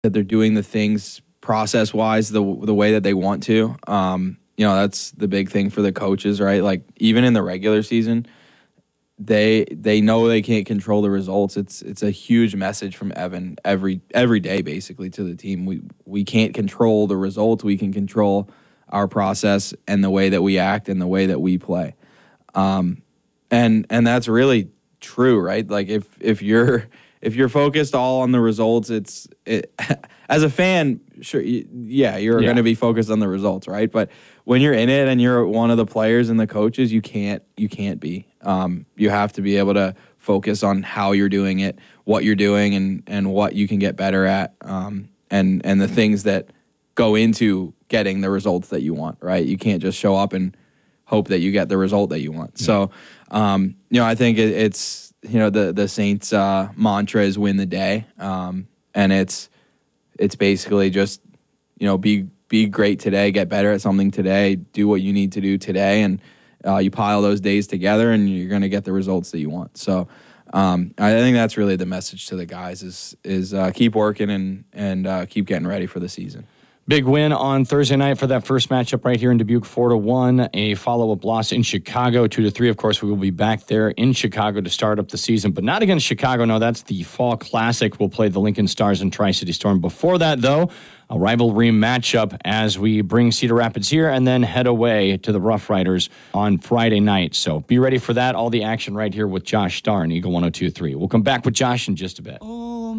that they're doing the things process-wise the way that they want to. That's the big thing for the coaches, right? Like, even in the regular season, they know they can't control the results. It's a huge message from Evan every day, basically, to the team. We can't control the results. We can control our process and the way that we act and the way that we play. And that's really true, right? Like, if you're focused all on the results, as a fan, sure, you're going to be focused on the results, right? But when you're in it and you're one of the players and the coaches, you can't be. You have to be able to focus on how you're doing it, what you're doing, and what you can get better at, and the things that go into getting the results that you want, right? You can't just show up and hope that you get the result that you want. So, I think it's the Saints' mantra is win the day, and it's basically just be great today, get better at something today, do what you need to do today, and you pile those days together, and you're going to get the results that you want. So, I think that's really the message to the guys is keep working and keep getting ready for the season. Big win on Thursday night for that first matchup right here in Dubuque, 4-1. A follow-up loss in Chicago, 2-3. Of course, we will be back there in Chicago to start up the season, but not against Chicago. No, that's the Fall Classic. We'll play the Lincoln Stars and Tri-City Storm. Before that, though, a rivalry matchup as we bring Cedar Rapids here and then head away to the Rough Riders on Friday night. So be ready for that. All the action right here with Josh Starr and Eagle 102.3. We'll come back with Josh in just a bit.